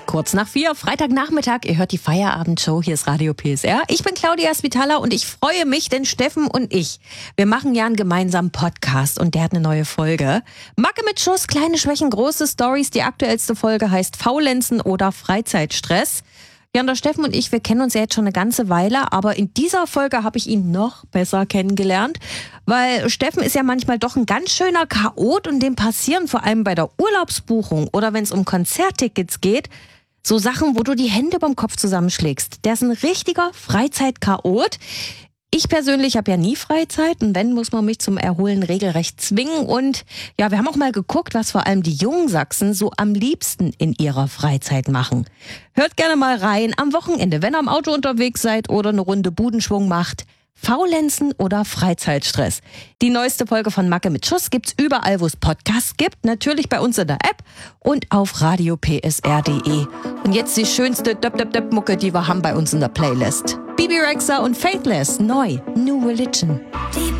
kurz nach 4, Freitagnachmittag. Ihr hört die Feierabendshow. Hier ist Radio PSR. Ich bin Claudia Spitala und ich freue mich, denn Steffen und ich, wir machen ja einen gemeinsamen Podcast und der hat eine neue Folge. Macke mit Schuss, kleine Schwächen, große Stories. Die aktuellste Folge heißt Faulenzen oder Freizeitstress. Ja, und der Steffen und ich, wir kennen uns ja jetzt schon eine ganze Weile, aber in dieser Folge habe ich ihn noch besser kennengelernt, weil Steffen ist ja manchmal doch ein ganz schöner Chaot und dem passieren vor allem bei der Urlaubsbuchung oder wenn es um Konzerttickets geht, so Sachen, wo du die Hände beim Kopf zusammenschlägst. Der ist ein richtiger Freizeitchaot. Ich persönlich habe ja nie Freizeit und wenn, muss man mich zum Erholen regelrecht zwingen. Und ja, wir haben auch mal geguckt, was vor allem die jungen Sachsen so am liebsten in ihrer Freizeit machen. Hört gerne mal rein am Wochenende, wenn ihr am Auto unterwegs seid oder eine Runde Budenschwung macht. Faulenzen oder Freizeitstress. Die neueste Folge von Macke mit Schuss gibt's überall, wo es Podcasts gibt. Natürlich bei uns in der App und auf radiopsr.de. Und jetzt die schönste Döp-Döp-Döp-Mucke, die wir haben bei uns in der Playlist. Bibi Rexha und Faithless, neu, New Religion. Die